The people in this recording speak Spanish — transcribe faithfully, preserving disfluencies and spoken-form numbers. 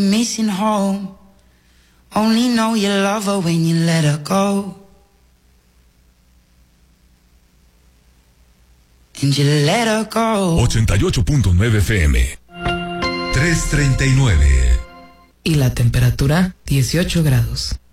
Missing home. Only know you love her when you let her go. And you let her go. ochenta y ocho punto nueve F M. trescientos treinta y nueve. Y la temperatura dieciocho grados.